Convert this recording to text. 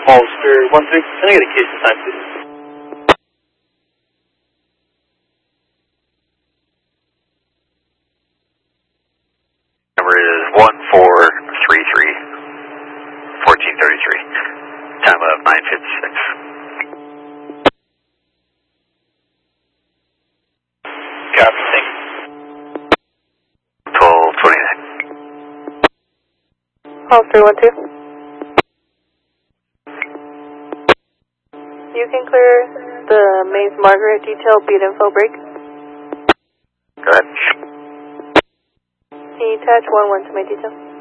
Holster 1-3, can I get a case of time, please? Number is 1433, 1433. Time of 9:56. Copy, thank you. 1229. Holster 1-2. You can clear the Maze Margaret detail beat info break. Go ahead. Can you attach 1-1 to my detail?